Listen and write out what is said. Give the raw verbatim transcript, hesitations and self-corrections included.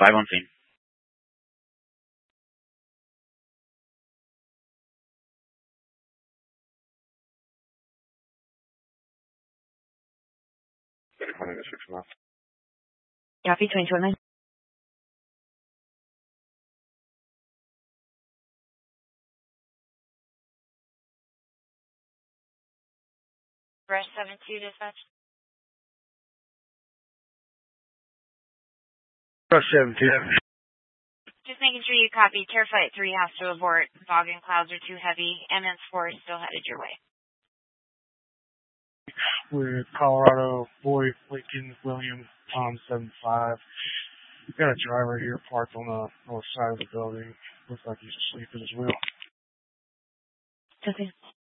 five on scene. Copy, twenty-two oh nine. Rush seven two dispatch. Rush seven two. Just making sure you copy. Terrified three has to abort. Fog and clouds are too heavy. M S four is still headed your way. With Colorado, Boy, Lincoln, William, Tom seven five. We've got a driver here parked on the north side of the building. Looks like he's asleep at his wheel. Okay.